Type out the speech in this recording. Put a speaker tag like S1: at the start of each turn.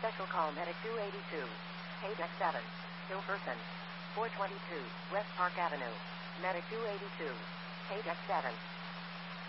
S1: Special call Medic 282. Page X7. Hilferson. 422 West Park Avenue. Medic 282. Page X7.